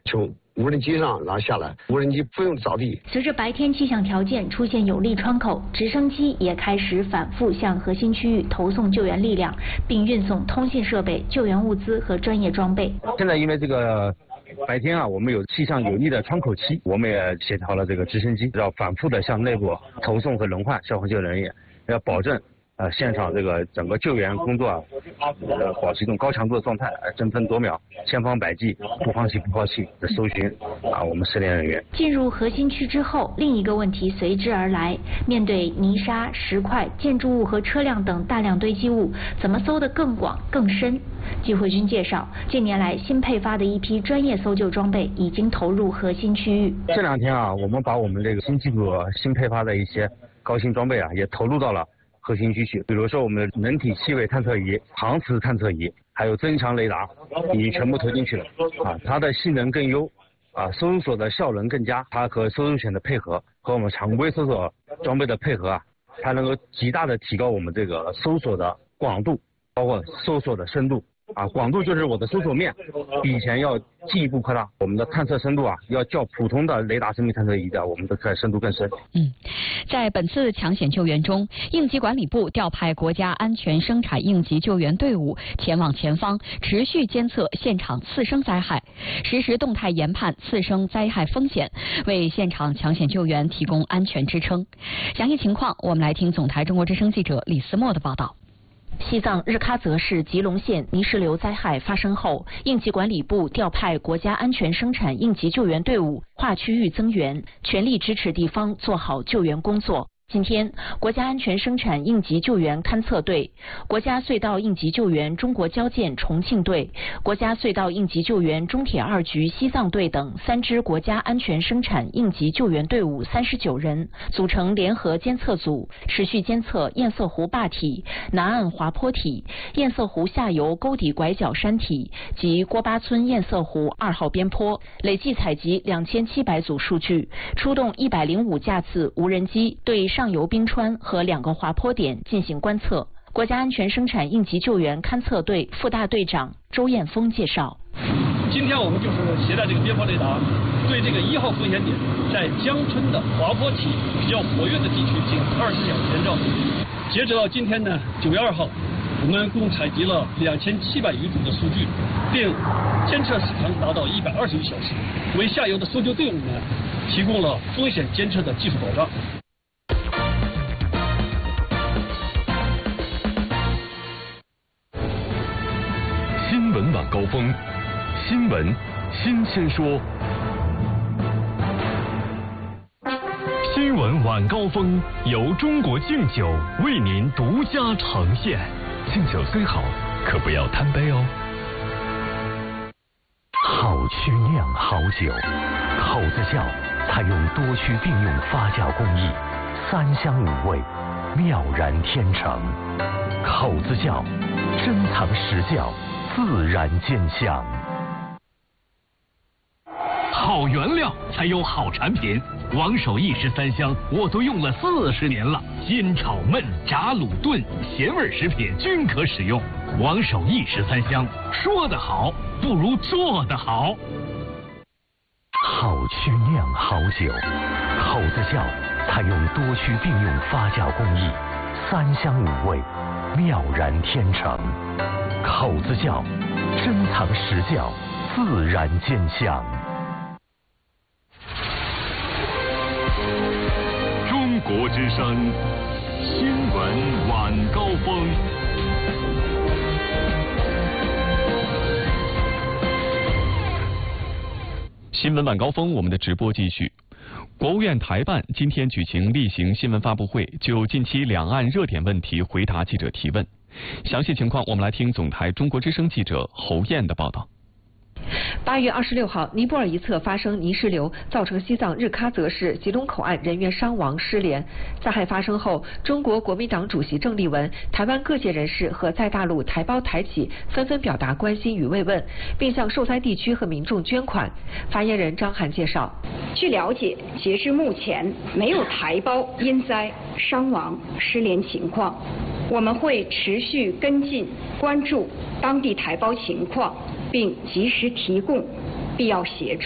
从无人机上然后下来，无人机不用着地。 随着白天气象条件出现有利窗口，直升机也开始反复向核心区域投送救援力量，并运送通信设备、救援物资和专业装备。 现在因为这个白天啊，我们有气象有利的窗口期，我们也协调了这个直升机，要反复的向内部投送和轮换消防救援人员，要保证现场这个整个救援工作保持一种高强度的状态，争分夺秒，千方百计，不放弃的搜寻我们失联人员。 进入核心区之后，另一个问题随之而来：面对泥沙、石块、建筑物和车辆等大量堆积物，怎么搜得更广更深？季慧君介绍，近年来新配发的一批专业搜救装备已经投入核心区域。 这2天我们把我们这个新机组新配发的一些高新装备也投入到了核心区去，比如说我们的人体气味探测仪、航磁探测仪，还有增强雷达，已经全部投进去了。它的性能更优，搜索的效能更佳。它和搜救犬的配合，和我们常规搜索装备的配合它能够极大的提高我们这个搜索的广度，包括搜索的深度。广度就是我的搜索面比以前要进一步扩大，我们的探测深度要较普通的雷达生命探测仪的我们的深度更深。 在本次抢险救援中，应急管理部调派国家安全生产应急救援队伍前往前方，持续监测现场次生灾害，实时动态研判次生灾害风险，为现场抢险救援提供安全支撑。详细情况，我们来听总台中国之声记者李思墨的报道。 西藏日喀则市吉隆县泥石流灾害发生后，应急管理部调派国家安全生产应急救援队伍跨区域增援，全力支持地方做好救援工作。今天，国家安全生产应急救援勘测队、国家隧道应急救援中国交建重庆队、国家隧道应急救援中铁2局西藏队等3支国家安全生产应急救援队伍39人，组成联合监测组，持续监测堰塞湖坝体、南岸滑坡体、堰塞湖下游沟底拐角山体及郭巴村堰塞湖2号边坡，累计采集2700组数据，出动105架次无人机对上游冰川和2个滑坡点进行观测。国家安全生产应急救援勘测队副大队长周彦峰介绍， 今天我们就是携带这个边坡雷达，对这个1号风险点在江村的滑坡体比较活跃的地区进行24小时监测。截止到今天呢，9月2号，我们共采集了2700余组的数据，并监测时长达到121小时，为下游的搜救队伍呢提供了风险监测的技术保障。 新闻晚高峰，新闻新鲜说。新闻晚高峰由中国敬酒为您独家呈现。敬酒虽好，可不要贪杯哦。好曲酿好酒，口子窖采用多区并用发酵工艺，3香5味，妙然天成。口子窖珍藏实窖，自然见香。好原料才有好产品，王守义13香我都用了40年了，煎炒焖炸卤炖咸味食品均可使用。王守义13香，说得好不如做得好。好曲酿好酒，口子窖采用多区并用发酵工艺，3香5味，妙然天成。口子窖珍藏实窖，自然见香。中国之声新闻晚高峰。 新闻晚高峰，我们的直播继续。国务院台办今天举行例行新闻发布会，就近期两岸热点问题回答记者提问。详细情况，我们来听总台中国之声记者侯燕的报道。 8月26号，尼泊尔一侧发生泥石流，造成西藏日喀则市吉隆口岸人员伤亡失联。灾害发生后，中国国民党主席郑丽文、台湾各界人士和在大陆台胞台企纷纷表达关心与慰问，并向受灾地区和民众捐款。发言人张涵介绍， 据了解，截至目前没有台胞因灾伤亡失联情况。我们会持续跟进关注当地台胞情况，并及时提供必要协助。